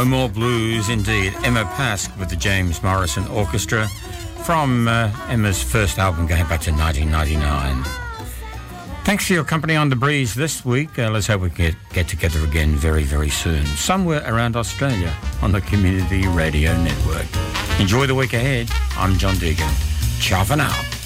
More blues indeed. Emma Pask with the James Morrison Orchestra from Emma's first album going back to 1999. Thanks for your company on The Breeze this week. Let's hope we can get together again very, very soon, somewhere around Australia on the Community Radio Network. Enjoy the week ahead. I'm John Deegan. Ciao for now.